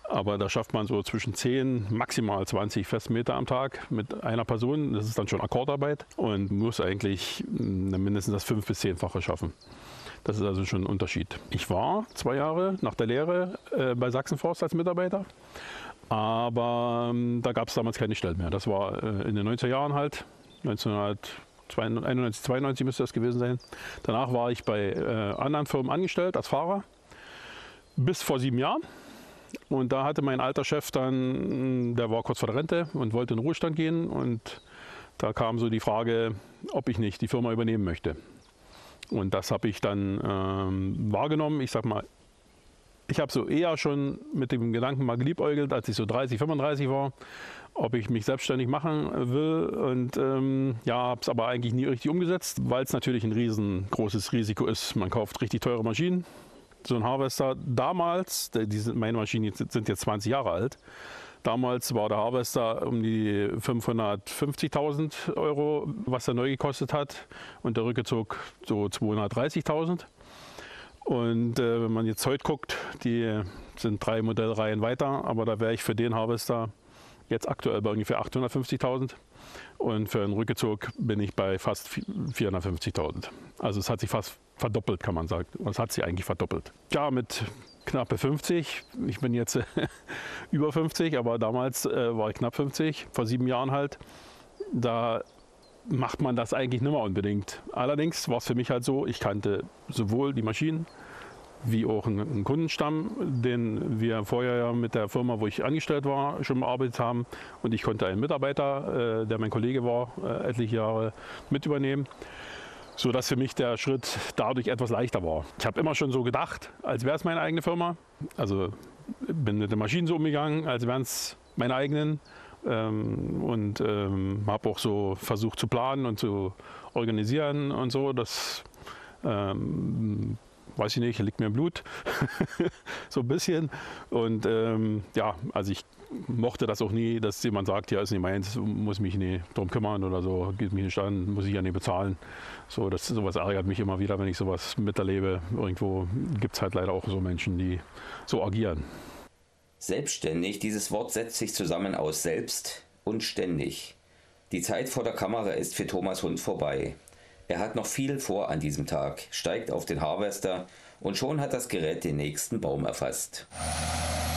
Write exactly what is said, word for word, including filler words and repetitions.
Aber da schafft man so zwischen zehn, maximal zwanzig Festmeter am Tag mit einer Person. Das ist dann schon Akkordarbeit und muss eigentlich mindestens das fünf- bis zehnfache schaffen. Das ist also schon ein Unterschied. Ich war zwei Jahre nach der Lehre äh, bei Sachsenforst als Mitarbeiter, aber ähm, da gab es damals keine Stellen mehr. Das war äh, in den neunziger Jahren halt, neunzehnhunderteinundneunzig, zweiundneunzig müsste das gewesen sein. Danach war ich bei äh, anderen Firmen angestellt als Fahrer, bis vor sieben Jahren. Und da hatte mein alter Chef dann, der war kurz vor der Rente und wollte in den Ruhestand gehen. Und da kam so die Frage, ob ich nicht die Firma übernehmen möchte. Und das habe ich dann ähm, wahrgenommen. Ich sag mal, ich habe so eher schon mit dem Gedanken mal geliebäugelt, als ich so dreißig, fünfunddreißig war, ob ich mich selbstständig machen will. Und ähm, ja, habe es aber eigentlich nie richtig umgesetzt, weil es natürlich ein riesengroßes Risiko ist. Man kauft richtig teure Maschinen. So ein Harvester damals, die sind, meine Maschinen sind jetzt zwanzig Jahre alt. Damals war der Harvester um die fünfhundertfünfzigtausend Euro, was er neu gekostet hat. Und der Rückezug so zweihundertdreißigtausend. Und äh, wenn man jetzt heute guckt, die sind drei Modellreihen weiter, aber da wäre ich für den Harvester jetzt aktuell bei ungefähr achthundertfünfzigtausend. Und für einen Rückezug bin ich bei fast vierhundertfünfzigtausend. Also es hat sich fast verdoppelt, kann man sagen. Es hat sich eigentlich verdoppelt. Ja, mit knappe fünfzig. Ich bin jetzt über fünfzig, aber damals äh, war ich knapp fünfzig, vor sieben Jahren halt. Da macht man das eigentlich nicht mehr unbedingt. Allerdings war es für mich halt so, ich kannte sowohl die Maschinen wie auch einen Kundenstamm, den wir vorher ja mit der Firma, wo ich angestellt war, schon bearbeitet haben. Und ich konnte einen Mitarbeiter, äh, der mein Kollege war, äh, etliche Jahre mit übernehmen, sodass für mich der Schritt dadurch etwas leichter war. Ich habe immer schon so gedacht, als wäre es meine eigene Firma. Also bin mit den Maschinen so umgegangen, als wären es meine eigenen. Ähm, und ähm, habe auch so versucht zu planen und zu organisieren und so. Das ähm, weiß ich nicht, liegt mir im Blut, so ein bisschen. Und ähm, ja, also ich mochte das auch nie, dass jemand sagt, ja, ist nicht meins, muss mich nicht drum kümmern oder so, geht mich nicht an, muss ich ja nicht bezahlen. So, das, sowas ärgert mich immer wieder, wenn ich sowas miterlebe. Irgendwo gibt es halt leider auch so Menschen, die so agieren. Selbstständig, dieses Wort setzt sich zusammen aus selbst und ständig. Die Zeit vor der Kamera ist für Thomas Hund vorbei. Er hat noch viel vor an diesem Tag, steigt auf den Harvester und schon hat das Gerät den nächsten Baum erfasst.